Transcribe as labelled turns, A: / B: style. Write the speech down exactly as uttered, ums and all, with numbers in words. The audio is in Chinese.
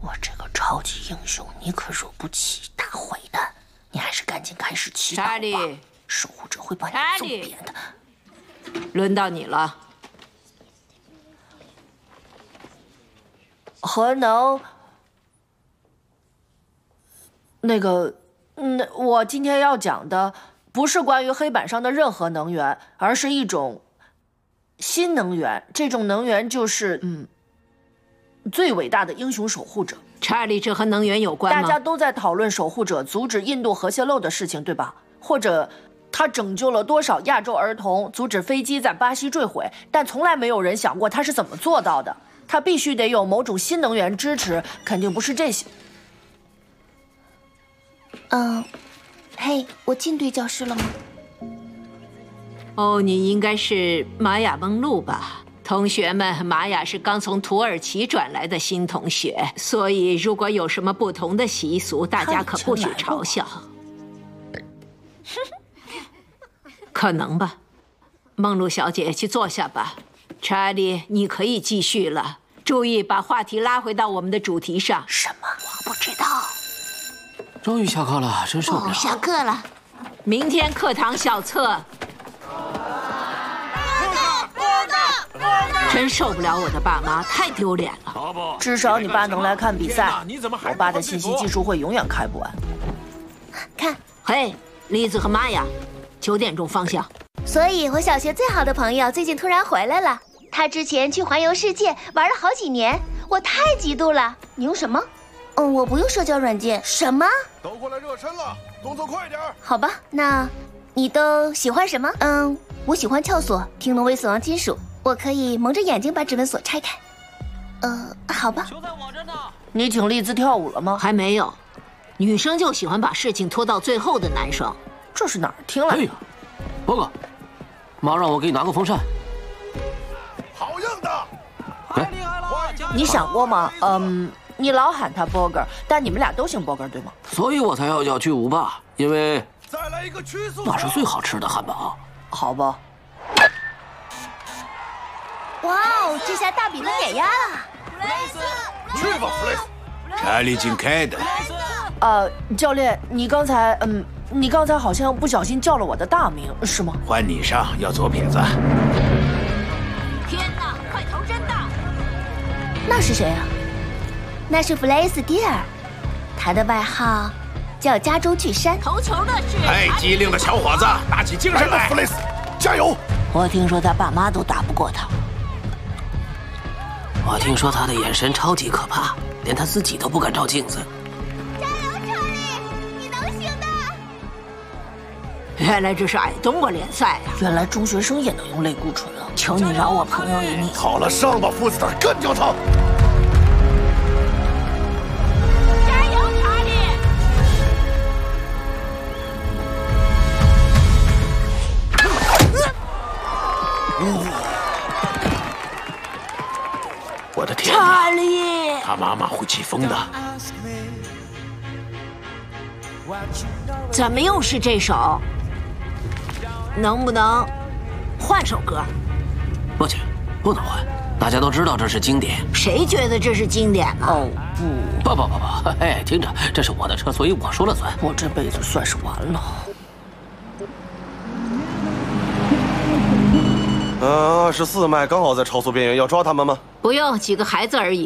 A: 我这个超级英雄你可惹不起，大坏蛋！你还是赶紧开始祈祷吧，守护者会把你揍扁的。
B: 轮到你了。
A: 核能，那个，嗯，我今天要讲的不是关于黑板上的任何能源，而是一种新能源。这种能源就是，嗯，最伟大的英雄守护者。
B: 查理，这和能源有关吗？
A: 大家都在讨论守护者阻止印度核泄漏的事情，对吧？或者他拯救了多少亚洲儿童，阻止飞机在巴西坠毁，但从来没有人想过他是怎么做到的。他必须得有某种新能源支持，肯定不是这些。
C: 嗯，嘿，我进对教室了吗？
B: 哦，你应该是玛雅梦露吧？同学们，玛雅是刚从土耳其转来的新同学，所以如果有什么不同的习俗，大家可不许嘲笑。可能吧。梦露小姐，去坐下吧。查理，你可以继续了。注意把话题拉回到我们的主题上。
A: 什么？我不知道。
D: 终于下课了，真受不了。
C: 哦，下课了。
B: 明天课堂小测。真受不了我的爸妈，太丢脸了。
A: 至少你爸能来看比赛，我爸的信息技术会永远开不完。
C: 看，
B: 嘿，栗子和玛雅，九点钟方向。
C: 所以我小学最好的朋友最近突然回来了。他之前去环游世界玩了好几年，我太嫉妒了。你用什么？嗯，我不用社交软件。什么？
E: 都过来热身了，动作快点。
C: 好吧，那你都喜欢什么？嗯，我喜欢撬锁，听挪威死亡金属。我可以蒙着眼睛把指纹锁拆开。呃，好吧。
D: 球在我这呢。
A: 你请栗子跳舞了吗？
B: 还没有。女生就喜欢把事情拖到最后的男生。
A: 这是哪儿听来的？
D: 哎呀，波哥，妈让我给你拿个风扇。
E: 好硬的！
D: 太
E: 厉害了！
A: 你想过吗？嗯，你老喊他 Burger， 但你们俩都姓 Burger， 对吗？
D: 所以我才要叫巨无霸，因为
E: 再来一个曲速，
D: 那是最好吃的汉堡。
A: 好吧。
C: 哇哦，这下大比分碾压了！
E: 去吧，弗雷斯！查理金凯的。
A: 呃，教练，你刚才，嗯，你刚才好像不小心叫了我的大名，是吗？
E: 换你上，要左撇子。
B: 天哪，快投真的！
C: 那是谁啊？那是弗雷斯蒂尔，他的外号叫加州巨山。
B: 投球的是。
E: 哎，机灵的小伙子，打起精神来！弗雷斯，加油！
A: 我听说他爸妈都打不过他。
D: 我听说他的眼神超级可怕，连他自己都不敢照镜子。
C: 加油，查理，你能行的！
B: 原来这是矮冬瓜联赛啊！
A: 原来中学生也能用类固醇啊！求你饶我朋友一命！
E: 好了，上吧，福斯特，干掉他！
B: 加油，查理！
E: 我的天！
B: 查理，
E: 他妈妈会气疯的。
B: 怎么又是这首？能不能换首歌？
D: 不行，不能换，大家都知道这是经典。
B: 谁觉得这是经典呢？
A: 哦不，
D: 不不不不，哎，听着，这是我的车，所以我说了算。
A: 我这辈子算是完了。
E: 呃，二十四迈刚好在超速边缘，要抓他们吗？
B: 不用，几个孩子而已。